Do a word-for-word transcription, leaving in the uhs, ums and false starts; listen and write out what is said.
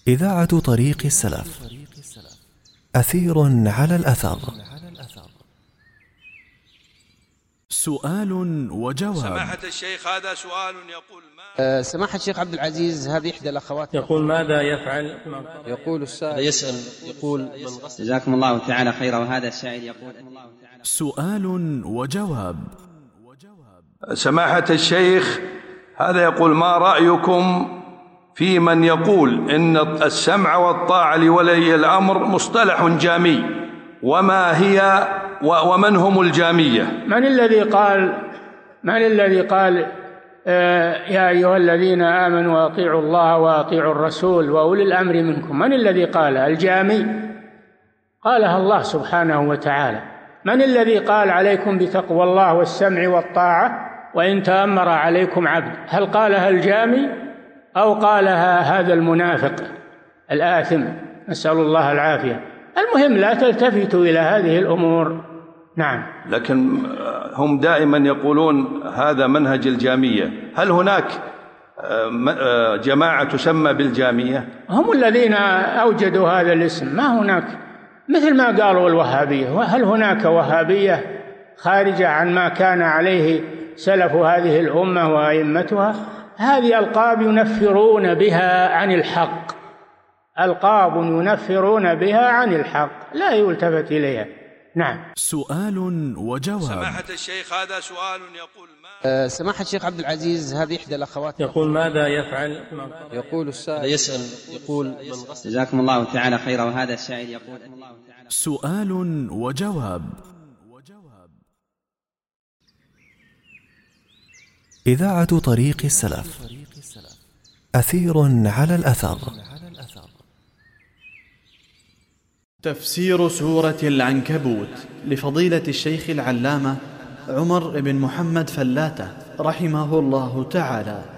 إذاعة طريق السلف، أثير على الأثر. سؤال وجواب. سماحة الشيخ، هذا سؤال يقول ما أه سماحة الشيخ عبد العزيز، هذه إحدى الأخوات يقول ماذا يفعل؟ يقول السائل يسأل يقول من غسل. جزاكم الله تعالى خيرا. وهذا السائل يقول سؤال وجواب. سماحة الشيخ، هذا يقول ما رأيكم في من يقول إن السمع والطاعة لولي الأمر مصطلح جامي، وما هي ومن هم الجامية؟ من الذي قال من الذي قال آه يا أيها الذين آمنوا أطيعوا الله وأطيعوا الرسول وأولي الأمر منكم؟ من الذي قال الجامي؟ قالها الله سبحانه وتعالى. من الذي قال عليكم بتقوى الله والسمع والطاعة وإن تأمر عليكم عبد؟ هل قالها الجامي أو قالها هذا المنافق الآثم؟ نسأل الله العافية. المهم لا تلتفتوا إلى هذه الأمور. نعم. لكن هم دائما يقولون هذا منهج الجامية. هل هناك جماعة تسمى بالجامية؟ هم الذين أوجدوا هذا الاسم، ما هناك، مثل ما قالوا الوهابية. هل هناك وهابية خارجة عن ما كان عليه سلف هذه الأمة وأئمتها؟ هذه ألقاب ينفرون بها عن الحق، ألقاب ينفرون بها عن الحق، لا يلتفت إليها. نعم. سؤال وجواب. سماحة الشيخ، هذا سؤال يقول ما أه سماحة الشيخ عبد العزيز، هذه إحدى الأخوات يقول ماذا يفعل؟ يقول السائل يسأل يقول من غسل. جزاكم الله تعالى خيرا. وهذا السائل يقول سؤال وجواب. إذاعة طريق السلف، أثير على الأثر. تفسير سورة العنكبوت لفضيلة الشيخ العلامة عمر بن محمد فلاتة رحمه الله تعالى.